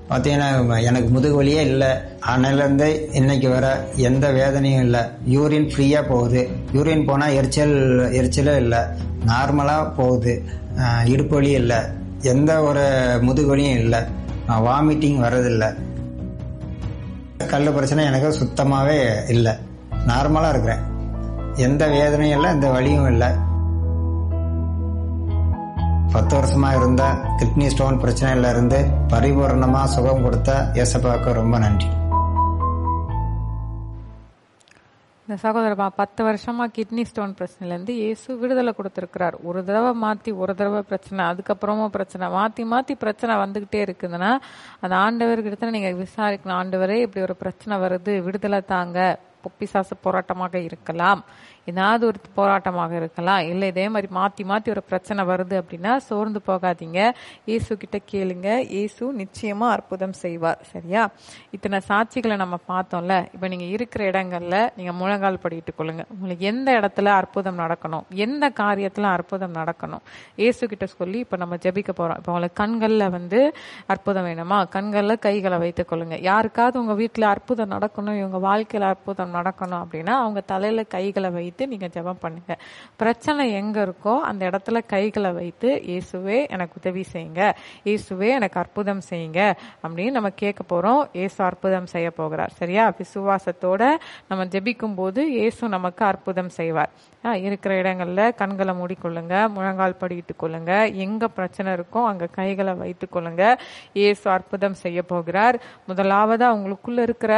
பார்த்தீங்கன்னா எனக்கு முதுகு வலியே இல்லை. அன்னையிலேருந்து இன்னைக்கு வர எந்த வேதனையும் இல்லை. யூரின் ஃப்ரீயாக போகுது. யூரின் போனால் எரிச்சலே இல்லை, நார்மலாக போகுது. இடுப்பு வலி இல்லை, எந்த ஒரு முதுகு வலியும் இல்லை. வாமிட்டிங் வர்றதில்லை. கல் பிரச்சனை எனக்கு சுத்தமாகவே இல்லை. நார்மலாக இருக்கிறேன். எந்த வேதனையும் இல்லை, எந்த வலியும் இல்லை. 10 வருஷமா இருந்த கிட்னி ஸ்டோன் பிரச்சனையில இருந்து பரிபூர்ணமா சுகம் கொடுத்த இயேசுவுக்கு ரொம்ப நன்றி. இந்த சகோதரமா 10 வருஷமா கிட்னி ஸ்டோன் பிரச்சனைல இருந்து இயேசு விடுதலை கொடுத்திருக்கிறார். ஒரு தடவை மாத்தி ஒரு தடவை பிரச்சனை, அதுக்கப்புறமும் பிரச்சனை, மாத்தி மாத்தி பிரச்சனை வந்துகிட்டே இருக்குதுன்னா அந்த ஆண்டவர்கிட்ட நீங்க விசாரிக்கணும். ஆண்டவரே இப்படி ஒரு பிரச்சனை வருது, விடுதலை தாங்க. பிசாசு போராட்டமாக இருக்கலாம், ஏதாவது ஒரு போராட்டமாக இருக்கலாம், இல்லை இதே மாதிரி மாத்தி மாத்தி ஒரு பிரச்சனை வருது அப்படின்னா சோர்ந்து போகாதீங்க. இயேசு கிட்ட கேளுங்க, இயேசு நிச்சயமா அற்புதம் செய்வார். சரியா? இத்தனை சாட்சிகளை நம்ம பார்த்தோம்ல. இப்ப நீங்க இருக்கிற இடங்கள்ல நீங்க முழங்கால் படிட்டு கொள்ளுங்க. உங்களுக்கு எந்த இடத்துல அற்புதம் நடக்கணும், எந்த காரியத்துல அற்புதம் நடக்கணும் இயேசு கிட்ட சொல்லி இப்ப நம்ம ஜெபிக்க போறோம். இப்ப உங்களுக்கு கண்கள்ல அற்புதம் வேணுமா, கண்கள்ல கைகளை வைத்துக் கொள்ளுங்க. யாருக்காவது உங்க வீட்டுல அற்புதம் நடக்கணும், இவங்க வாழ்க்கையில அற்புதம் நடக்கணும் அப்படின்னா அவங்க தலையில கைகளை வைத்து நீங்க ஜெபம் பண்ணுங்க. பிரச்சனை எங்க இருக்கோ அந்த இடத்துல கைகளை வைத்து இயேசுவே எனக்கு உதவி செய்யுங்க, இயேசுவே எனக்கு அற்புதம் செய்யுங்க அப்படின்னு நம்ம கேட்க போறோம். இயேசு அற்புதம் செய்ய போகிறார். சரியா? விசுவாசத்தோட நம்ம ஜெபிக்கும் போது இயேசு நமக்கு அற்புதம் செய்வார். இருக்கிற இடங்கள்ல கண்களை மூடிக்கொள்ளுங்க, முழங்கால் படிட்டு கொள்ளுங்க. எங்க பிரச்சனை இருக்கோ அங்க கைகளை வைத்துக் கொள்ளுங்க. இயேசு அற்புதம் செய்ய போகிறார். முதலாவது உங்களுக்குள்ள இருக்கிற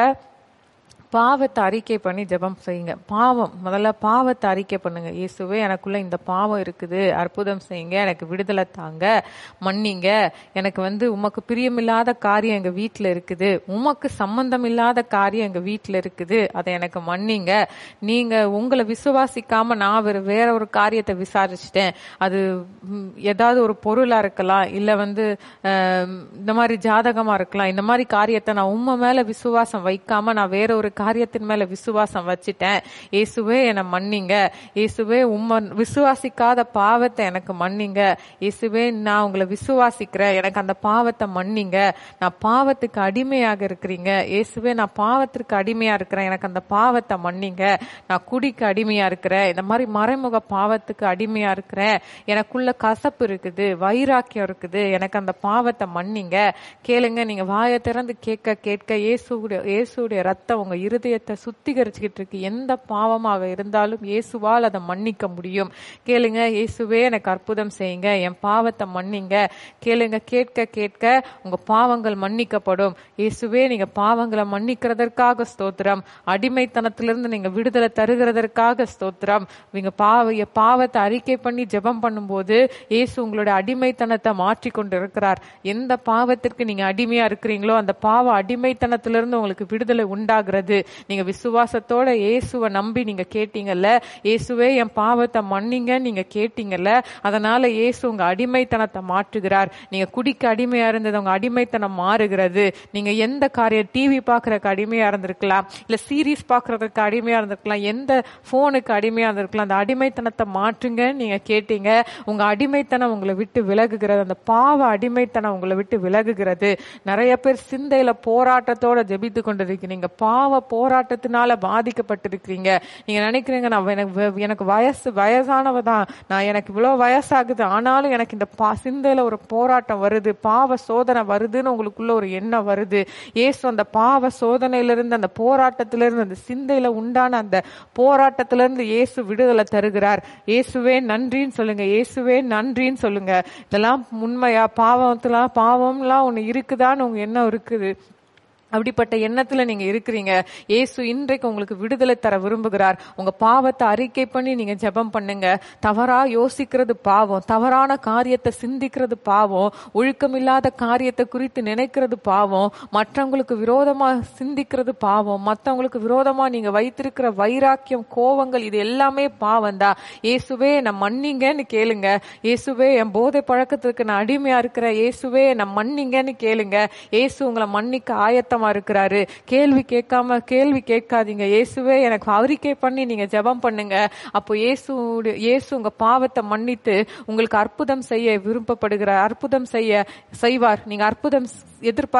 பாவத்தை அறிக்கை பண்ணி ஜெபம் செய்யுங்க. முதல்ல பாவத்தை அறிக்கை பண்ணுங்க. இயேசுவே எனக்குள்ள இந்த பாவம் இருக்குது, அற்புதம் செய்யுங்க, எனக்கு விடுதலை தாங்க, மன்னிங்க. எனக்கு உமக்கு பிரியமில்லாத காரியம் எங்க வீட்டுல இருக்குது, உமக்கு சம்பந்தம் இல்லாத காரியம் எங்க வீட்டுல இருக்குது, அதை எனக்கு மன்னிங்க. நீங்க உங்களை விசுவாசிக்காம நான் வேற ஒரு காரியத்தை விசாரிச்சுட்டேன். அது ஏதாவது ஒரு பொருளா இருக்கலாம், இல்ல இந்த மாதிரி ஜாதகமா இருக்கலாம். இந்த மாதிரி காரியத்தை நான் உண்மை மேல விசுவாசம் வைக்காம நான் வேற ஒரு காரியத்தின் மேல விசுவாசம் வச்சுட்டேன். இயேசுவே என்னை மன்னிங்க. இயேசுவே விசுவாசிக்காத பாவத்தை எனக்கு மன்னிங்க. இயேசுவே நான் உங்களை விசுவாசிக்கிறேன், எனக்கு அந்த பாவத்தை மன்னிங்க. நான் பாவத்துக்கு அடிமையாக இருக்கிறீங்க. இயேசுவே நான் பாவத்திற்கு அடிமையா இருக்கிறேன், எனக்கு அந்த பாவத்தை மன்னிங்க. நான் குடிக்கு அடிமையா இருக்கிறேன், இந்த மாதிரி மறைமுக பாவத்துக்கு அடிமையா இருக்கிறேன், எனக்குள்ள கசப்பு இருக்குது, வைராக்கியம் இருக்குது, எனக்கு அந்த பாவத்தை மன்னிங்க. கேளுங்க. நீங்க வாயை திறந்து கேட்க கேட்க இயேசுடைய ரத்தம் உங்க இருதயத்தை சுத்திகரிச்சுக்கிட்டு இருக்கு. எந்த பாவமாக இருந்தாலும் இயேசுவால் அதை மன்னிக்க முடியும். கேளுங்க. இயேசுவே எனக்கு அற்புதம் செய்யுங்க, என் பாவத்தை மன்னிங்க. கேளுங்க. கேட்க கேட்க உங்க பாவங்கள் மன்னிக்கப்படும். இயேசுவே நீங்க பாவங்களை மன்னிக்கிறதற்காக ஸ்தோத்திரம். அடிமைத்தனத்திலிருந்து நீங்க விடுதலை தருகிறதற்காக ஸ்தோத்திரம். நீங்க பாவத்தை அறிக்கை பண்ணி ஜெபம் பண்ணும்போது இயேசு உங்களுடைய அடிமைத்தனத்தை மாற்றி கொண்டு இருக்கிறார். எந்த பாவத்திற்கு நீங்க அடிமையா இருக்கிறீங்களோ அந்த பாவ அடிமைத்தனத்திலிருந்து உங்களுக்கு விடுதலை உண்டாகிறது. நீங்க விசுவாசத்தோட இயேசுவை நம்பி நீங்க கேட்டீங்கல்ல, இயேசுவே என் பாவத்தை மன்னிங்க நீங்க கேட்டீங்கல்ல, அதனால இயேசு உங்க அடிமைத்தனத்தை மாற்றுகிறார். நீங்க குடிக்க அடிமையா இருந்தது உங்க அடிமைத்தனம் மாறுகிறது. நீங்க எந்த காரியம் டிவி பாக்குறதுக்கு அடிமையா இருந்திருக்கலாம், இல்ல சீரீஸ் பாக்குறதுக்கு அடிமையா இருந்திருக்கலாம், எந்த போனுக்கு அடிமையா இருந்திருக்கலாம். அந்த அடிமைத்தனத்தை மாற்றுங்க நீங்க கேட்டீங்க. உங்க அடிமைத்தனம் உங்களை விட்டு விலகுகிறது. அந்த பாவ அடிமைத்தனம் உங்களை விட்டு விலகுகிறது. நிறைய பேர் சிந்தையில போராட்டத்தோட ஜெபித்து கொண்டிருக்கிறீங்க. பாவ போராட்டத்தினால பாதிக்கப்பட்டிருக்கிறீங்க. நீங்க நினைக்கிறீங்க எனக்கு வயசானவதான், நான் எனக்கு இவ்வளவு வயசாகுது, ஆனாலும் எனக்கு இந்த சிந்தையில ஒரு போராட்டம் வருது, பாவ சோதனை வருதுன்னு உங்களுக்குள்ள ஒரு எண்ணம் வருது. இயேசு அந்த பாவ சோதனையிலிருந்து, அந்த போராட்டத்திலிருந்து, அந்த சிந்தையில உண்டான அந்த போராட்டத்திலிருந்து இயேசு விடுதலை தருகிறார். இயேசுவே நன்றின்னு சொல்லுங்க. இயேசுவே நன்றின்னு சொல்லுங்க. இதெல்லாம் உண்மையா? பாவம்லாம் ஒண்ணு இருக்குதான்னு உங்க எண்ணம் இருக்குது. அப்படிப்பட்ட எண்ணத்துல நீங்க இருக்கிறீங்க. இயேசு இன்றைக்கு உங்களுக்கு விடுதலை தர விரும்புகிறார். உங்க பாவத்தை அறிக்கை பண்ணி நீங்க ஜெபம் பண்ணுங்க. தவறா யோசிக்கிறது பாவம், தவறான காரியத்தை சிந்திக்கிறது பாவம், ஒழுக்கமில்லாத காரியத்தை குறித்து நினைக்கிறது பாவம், மற்றவங்களுக்கு விரோதமா சிந்திக்கிறது பாவம், மற்றவங்களுக்கு விரோதமா நீங்க வைத்திருக்கிற வைராக்கியம், கோவங்கள், இது எல்லாமே பாவம் தான். இயேசுவே நான் மன்னிங்கன்னு கேளுங்க. இயேசுவே என் போதை பழக்கத்துக்கு நான் அடிமையா இருக்கிறேன், இயேசுவே நான் மன்னிங்கன்னு கேளுங்க. இயேசு உங்களை மன்னிக்க ஆயத்தம் இருக்கிறாரு. கேள்வி கேட்காதீங்க. இயேசுவே எனக்கு அறிக்கை பண்ணி நீங்க ஜெபம் பண்ணுங்க. அப்போ இயேசு உங்க பாவத்தை மன்னித்து உங்களுக்கு அற்புதம் செய்ய விருப்பப்படுகிறார். அற்புதம் செய்வார். நீங்க அற்புதம் எதிர்பார்க்க